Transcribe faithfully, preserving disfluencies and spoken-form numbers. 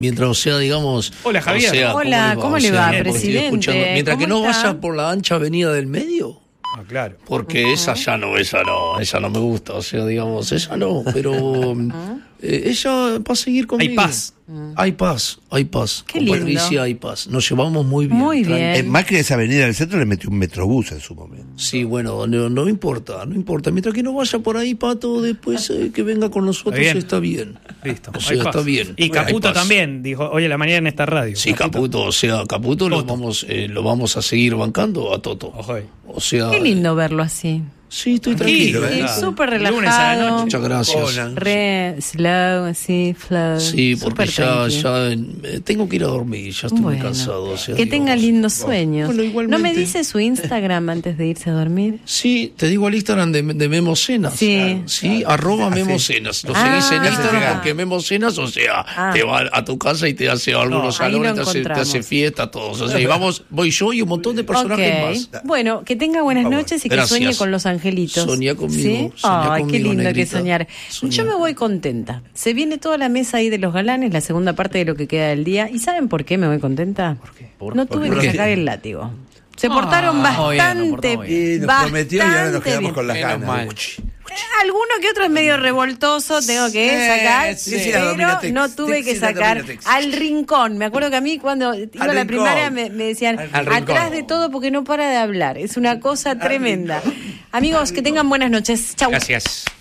Mientras, o sea, digamos... Hola, Javier. O sea, Hola, ¿cómo le va, o sea, presidente? Mientras que no está? vaya por la ancha avenida del medio... Ah, claro. Porque uh-huh. esa ya no, esa no, esa no me gusta, o sea, digamos, esa no, pero uh-huh. eh, ella va a seguir conmigo. Hay paz. Uh-huh. Hay paz, hay paz. Qué Con lindo. Patricia hay paz. Nos llevamos muy bien. Muy bien. Eh, Macri de esa avenida del centro le metió un metrobús en su momento. Sí, bueno, no, no importa, no importa. Mientras que no vaya por ahí, Pato, después eh, que venga con nosotros, bien. está bien. Listo. O sea, está bien. Y Caputo también dijo hoy a la mañana en esta radio. Sí, Caputo, Caputo o sea, Caputo lo vamos, eh, lo vamos a seguir bancando a Toto. Ojo. O sea, qué lindo verlo así. Sí, estoy tranquilo. Sí, ¿eh? súper relajado. Muchas gracias. Hola. Re slow, así, flow. Sí, porque ya, tranqui. ya eh, tengo que ir a dormir, ya estoy bueno, muy cansado. O sea, que digamos. tenga lindos sueños. Bueno, ¿No igualmente. me dice su Instagram antes de irse a dormir? Sí, te digo el Instagram de, de Memocenas. Sí. Sí, Claro. arroba Ah, sí. Memocenas. Lo Ah. seguís en Instagram Ah. porque Memocenas, o sea, Ah. te va a tu casa y te hace algunos No, ahí salones, lo te hace, te encontramos. hace fiesta, todos. O sea, y vamos, voy yo y un montón de personajes Ok. más. Bueno, que tenga buenas Vamos. noches y que Gracias. sueñe con los angelitos. Soñá conmigo, ¿Sí? soñá Ay, qué conmigo, lindo que negrita. soñar. Soñá. Yo me voy contenta. Se viene toda la mesa ahí de los galanes, la segunda parte de lo que queda del día. ¿Y saben por qué me voy contenta? ¿Por qué? No tuve ¿Por que qué? sacar el látigo. Se portaron Ah, muy bien, nos bastante portamos bien. Y nos bastante prometió y ahora nos quedamos bien. con las Menos ganas. mal. Eh, Alguno que otro es medio revoltoso, tengo que Sí, sacar, sí, sí, la pero Dominatex. no tuve Sí, que sí, la sacar Dominatex. al rincón. Me acuerdo que a mí cuando iba a la rincón. primaria me, me decían, Al rincón. atrás de todo porque no para de hablar. Es una cosa tremenda. Amigos, que tengan buenas noches. Chau. Gracias.